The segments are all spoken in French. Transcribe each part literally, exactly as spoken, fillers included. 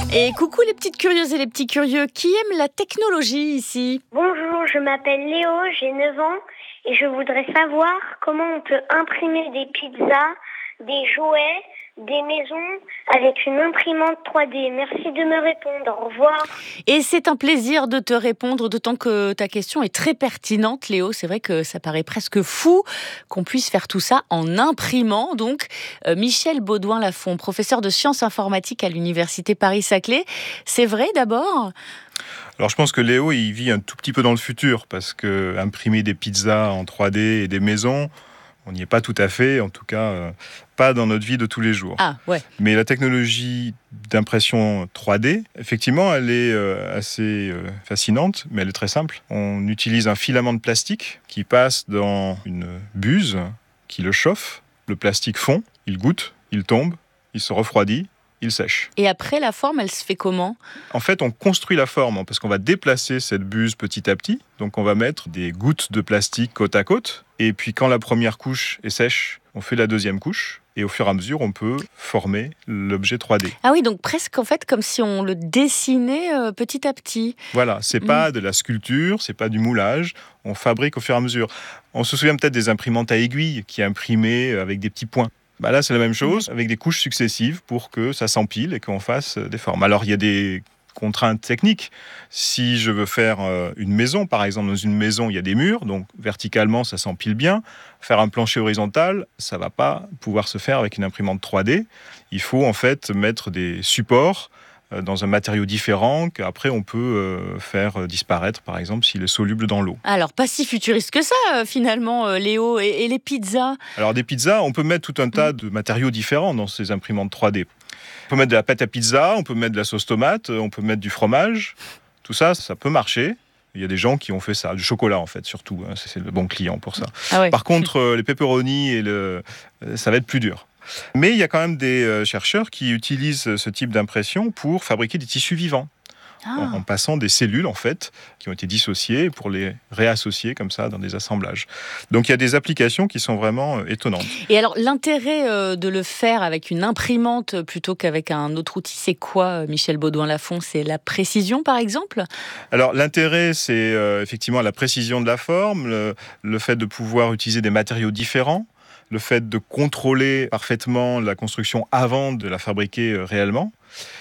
Et coucou les petites curieuses et les petits curieux, qui aiment la technologie ici? Bonjour, je m'appelle Léo, j'ai neuf ans et je voudrais savoir comment on peut imprimer des pizzas, des jouets, des maisons avec une imprimante trois D. Merci de me répondre, au revoir. Et c'est un plaisir de te répondre, d'autant que ta question est très pertinente, Léo. C'est vrai que ça paraît presque fou qu'on puisse faire tout ça en imprimant. Donc, euh, Michel Baudouin-Lafont, professeur de sciences informatiques à l'université Paris-Saclay. C'est vrai d'abord ? Alors je pense que Léo, il vit un tout petit peu dans le futur, parce que imprimer des pizzas en trois D et des maisons, on n'y est pas tout à fait, en tout cas euh, pas dans notre vie de tous les jours. Ah, ouais. Mais la technologie d'impression trois D, effectivement, elle est euh, assez euh, fascinante, mais elle est très simple. On utilise un filament de plastique qui passe dans une buse qui le chauffe. Le plastique fond, il goûte, il tombe, il se refroidit, il sèche. Et après, la forme, elle se fait comment ? En fait, on construit la forme parce qu'on va déplacer cette buse petit à petit. Donc, on va mettre des gouttes de plastique côte à côte. Et puis, quand la première couche est sèche, on fait la deuxième couche. Et au fur et à mesure, on peut former l'objet trois D. Ah oui, donc presque en fait comme si on le dessinait euh, petit à petit. Voilà, c'est mmh. pas de la sculpture, c'est pas du moulage. On fabrique au fur et à mesure. On se souvient peut-être des imprimantes à aiguilles qui imprimaient avec des petits points. Bah là, c'est la même chose, avec des couches successives pour que ça s'empile et qu'on fasse des formes. Alors, il y a des contraintes techniques. Si je veux faire une maison, par exemple, dans une maison, il y a des murs, donc verticalement, ça s'empile bien. Faire un plancher horizontal, ça ne va pas pouvoir se faire avec une imprimante trois D. Il faut en fait mettre des supports dans un matériau différent qu'après on peut euh, faire disparaître, par exemple, s'il est soluble dans l'eau. Alors, pas si futuriste que ça, euh, finalement, euh, Léo. Et, et les pizzas ? Alors, des pizzas, on peut mettre tout un tas de matériaux différents dans ces imprimantes trois D. On peut mettre de la pâte à pizza, on peut mettre de la sauce tomate, on peut mettre du fromage. Tout ça, ça peut marcher. Il y a des gens qui ont fait ça, du chocolat en fait, surtout. Hein, c'est le bon client pour ça. Ah ouais. Par contre, euh, les pepperonis, et le... ça va être plus dur. Mais il y a quand même des euh, chercheurs qui utilisent ce type d'impression pour fabriquer des tissus vivants. Ah. En, en passant des cellules, en fait, qui ont été dissociées pour les réassocier comme ça dans des assemblages. Donc il y a des applications qui sont vraiment euh, étonnantes. Et alors, l'intérêt euh, de le faire avec une imprimante plutôt qu'avec un autre outil, c'est quoi, Michel Baudouin-Lafont ? C'est la précision, par exemple ? Alors l'intérêt, c'est euh, effectivement la précision de la forme, le, le fait de pouvoir utiliser des matériaux différents, le fait de contrôler parfaitement la construction avant de la fabriquer euh, réellement.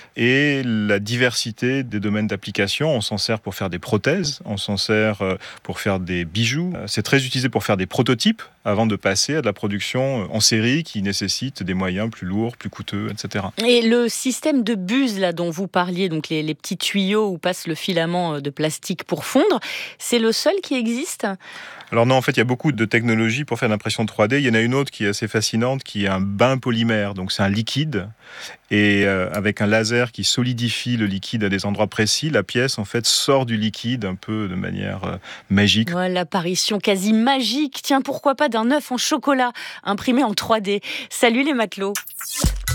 Et la diversité des domaines d'application. On s'en sert pour faire des prothèses, on s'en sert pour faire des bijoux. C'est très utilisé pour faire des prototypes avant de passer à de la production en série qui nécessite des moyens plus lourds, plus coûteux, et cetera. Et le système de buse là, dont vous parliez, donc les, les petits tuyaux où passe le filament de plastique pour fondre, c'est le seul qui existe ? Alors non, en fait, il y a beaucoup de technologies pour faire l'impression trois D. Il y en a une autre qui est assez fascinante, qui est un bain polymère. Donc c'est un liquide, et euh, avec un laser qui solidifie le liquide à des endroits précis, la pièce en fait sort du liquide un peu de manière euh, magique. Voilà, l'apparition quasi magique. Tiens, pourquoi pas d'un œuf en chocolat imprimé en trois D. Salut les matelots.